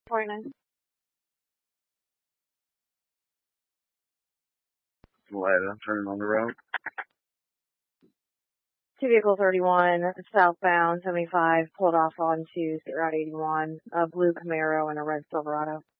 29. Leda, turning on the road. 2 vehicle 31, southbound 75, pulled off onto State Route 81, a blue Camaro and a red Silverado.